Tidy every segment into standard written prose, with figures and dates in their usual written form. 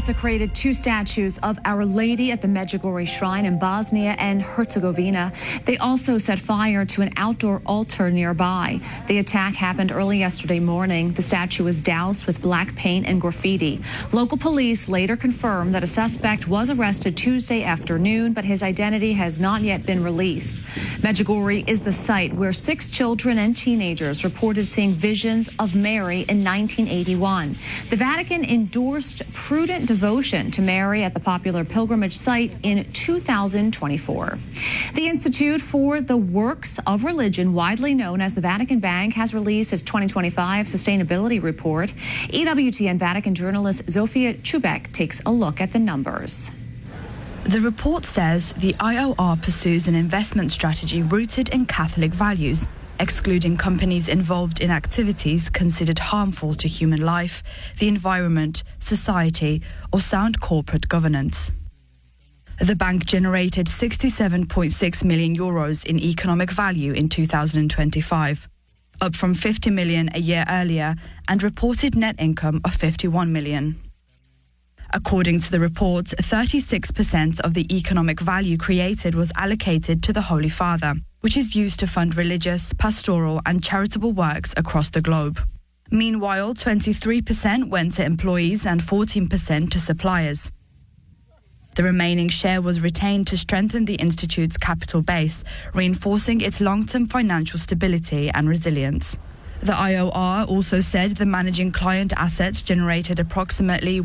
desecrated two statues of Our Lady at the Medjugorje Shrine in Bosnia and Herzegovina. They also set fire to an outdoor altar nearby. The attack happened early yesterday morning. The statue was doused with black paint and graffiti. Local police later confirmed that a suspect was arrested Tuesday afternoon, but his identity has not yet been released. Medjugorje is the site where 6 children and teenagers reported seeing visions of Mary in 1981. The Vatican endorsed prudent devotion to Mary at the popular pilgrimage site in 2024. The Institute for the Works of Religion, widely known as the Vatican Bank, has released its 2025 sustainability report. EWTN Vatican journalist Zofia Chubek takes a look at the numbers. The report says the IOR pursues an investment strategy rooted in Catholic values, excluding companies involved in activities considered harmful to human life, the environment, society, or sound corporate governance. The bank generated €67.6 million in economic value in 2025, up from 50 million a year earlier, and reported net income of 51 million. According to the report, 36% of the economic value created was allocated to the Holy Father, which is used to fund religious, pastoral and charitable works across the globe. Meanwhile, 23% went to employees and 14% to suppliers. The remaining share was retained to strengthen the Institute's capital base, reinforcing its long-term financial stability and resilience. The IOR also said the managing client assets generated approximately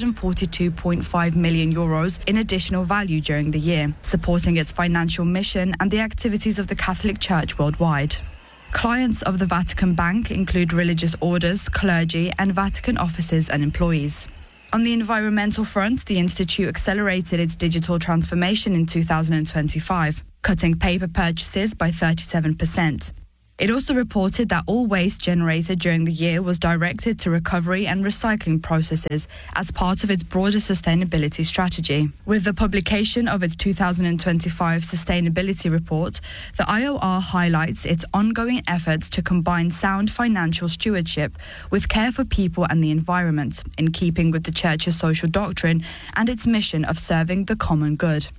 €142.5 million in additional value during the year, supporting its financial mission and the activities of the Catholic Church worldwide. Clients of the Vatican Bank include religious orders, clergy, and Vatican offices and employees. On the environmental front, the Institute accelerated its digital transformation in 2025, cutting paper purchases by 37%. It also reported that all waste generated during the year was directed to recovery and recycling processes as part of its broader sustainability strategy. With the publication of its 2025 sustainability report, the IOR highlights its ongoing efforts to combine sound financial stewardship with care for people and the environment, in keeping with the Church's social doctrine and its mission of serving the common good.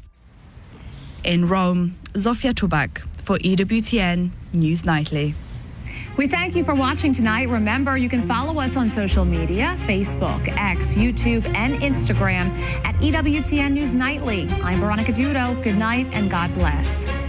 In Rome, Zofia Chubek for EWTN News Nightly. We thank you for watching tonight. Remember, you can follow us on social media, Facebook, X, YouTube, and Instagram at EWTN News Nightly. I'm Veronica Dudo. Good night and God bless.